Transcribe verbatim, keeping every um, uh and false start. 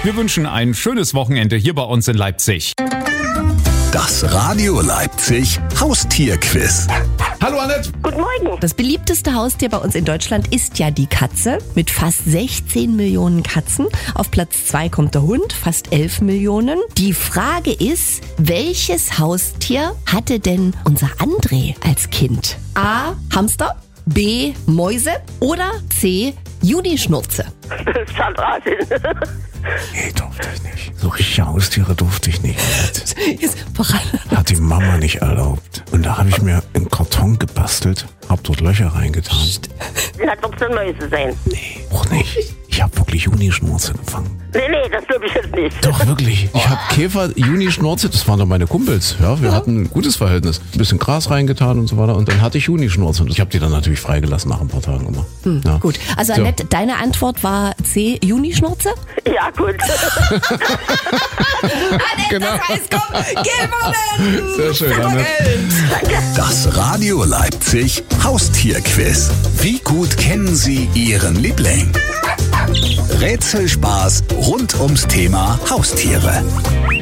Wir wünschen ein schönes Wochenende hier bei uns in Leipzig. Das Radio Leipzig Haustierquiz. Hallo Annette. Guten Morgen. Das beliebteste Haustier bei uns in Deutschland ist ja die Katze mit fast sechzehn Millionen Katzen. Auf Platz zwei kommt der Hund, fast elf Millionen. Die Frage ist, welches Haustier hatte denn unser André als Kind? A. Hamster, B. Mäuse oder C. Junischnurze? Das stand Rasen. Nee, durfte ich nicht. So richtige Haustiere durfte ich nicht. Jetzt, woran? Hat die Mama nicht erlaubt. Und da habe ich mir einen Karton gebastelt, hab dort Löcher reingetan. Das wird so Mäuse sein. Nee, auch nicht. Ich habe wirklich Junischnurze gefangen. Nee, nee, das glaube ich jetzt nicht. Doch, wirklich. Ich habe Käfer, Junischnurze, das waren doch meine Kumpels. Ja, wir hatten ein gutes Verhältnis. Ein bisschen Gras reingetan und so weiter. Und dann hatte ich Junischnurze. Und ich habe die dann natürlich freigelassen nach ein paar Tagen immer. Hm, ja. Gut, also So. Annette, deine Antwort war C. Junischnurze? Ja, gut. Annette, Genau. das heißt, komm, Geldmoment! Sehr schön, Annette. Das Radio Leipzig Haustierquiz. Wie gut kennen Sie Ihren Liebling? Rätselspaß rund ums Thema Haustiere.